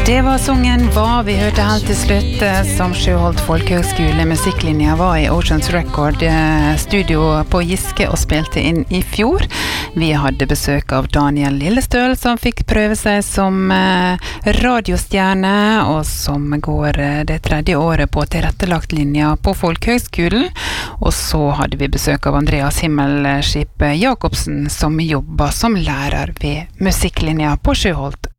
Det var sången Hva vi hørte helt til slutt, som Sjøholt Folkehøgskole musikklinja var i Oceans Record studio på Giske og spilte inn i fjor. Vi hadde besøk av Daniel Lillestøl, som fikk prøve seg som radiostjerne, og som går det 3. året på tilrettelagt linja på Folkehøgskolen. Og så hadde vi besøk av Andreas Himmelskip Jakobsen, som jobber som lærer ved musikklinja på Sjøholt